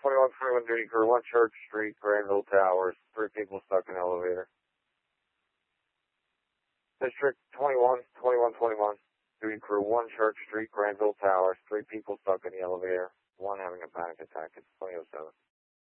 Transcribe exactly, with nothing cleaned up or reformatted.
twenty-one twenty-one duty crew, one Church Street, Granville Towers, three people stuck in elevator. District twenty-one twenty-one twenty-one, duty crew, one Church Street, Granville Towers, three people stuck in the elevator, one having a panic attack. It's twenty oh seven.